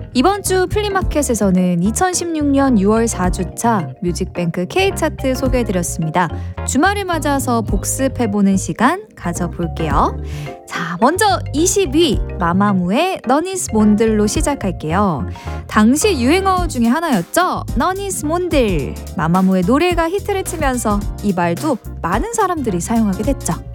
이번 주 플리마켓에서는 2016년 6월 4주차 뮤직뱅크 K차트 소개해드렸습니다. 주말을 맞아서 복습해보는 시간 가져볼게요. 자, 먼저 20위 마마무의 너니스 몬들로 시작할게요. 당시 유행어 중에 하나였죠. 너니스 몬들. 마마무의 노래가 히트를 치면서 이 말도 많은 사람들이 사용하게 됐죠.